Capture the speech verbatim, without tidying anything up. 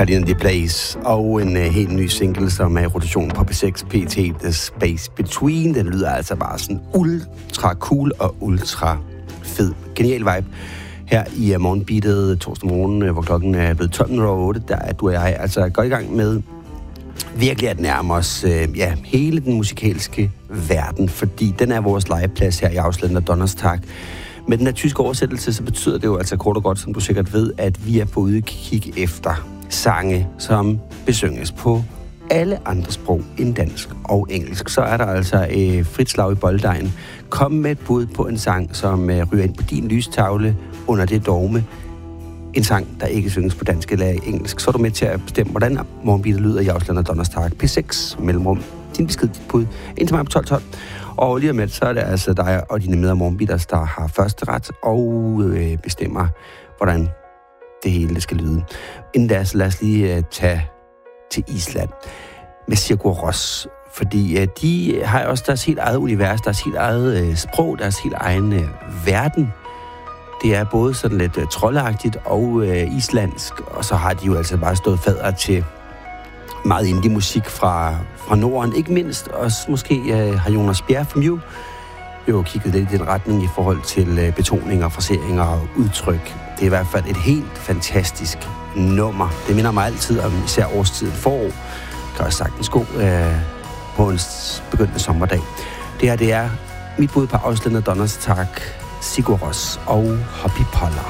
Claudine de Blaze, og en uh, helt ny single, som er i rotation på P seks P T, The Space Between. Den lyder altså bare sådan ultra cool og ultra fed. Genial vibe. Her i uh, morgenbeatet torsdag morgen, uh, hvor klokken er blevet tolv nul otte, der er du og jeg altså godt i gang med virkelig at nærme os uh, ja, hele den musikalske verden, fordi den er vores legeplads her i Ausländer Donnerstag. Med den her tyske oversættelse, så betyder det jo altså kort og godt, som du sikkert ved, at vi er på udkig efter sange, som besynges på alle andre sprog end dansk og engelsk. Så er der altså øh, frit slag i bolddejen. Kom med et bud på en sang, som øh, ryger ind på din lystavle under det dogme. En sang, der ikke synges på dansk eller engelsk. Så er du med til at bestemme, hvordan morgenbeatet lyder i Ausländer Donnerstag. P seks mellemrum. Din besked, dit bud. Indtil mig på tolv tolv. Og lige om lidt, så er det altså dig og dine med- og morgenbeaters, der har første ret og øh, bestemmer, hvordan det hele skal lyde. Inden da, så lad os lige uh, tage til Island med Sigur Rós, fordi uh, de har også deres helt eget univers, deres helt eget uh, sprog, deres helt egen uh, verden. Det er både sådan lidt uh, troldagtigt og uh, islandsk, og så har de jo altså bare stået fader til meget indie-musik fra, fra Norden, ikke mindst. Også måske uh, har Jonas Bjerg fra Mew jo kigget lidt i den retning i forhold til uh, betoninger, fraseringer og udtryk. Det er i hvert fald et helt fantastisk nummer. Det minder mig altid om især årstiden forår. Kan også sagtens gå øh, på en begyndende sommerdag. Det her, det er mit bud på Ausländer Donnerstag, Sigur Rós og Hoppy Poller.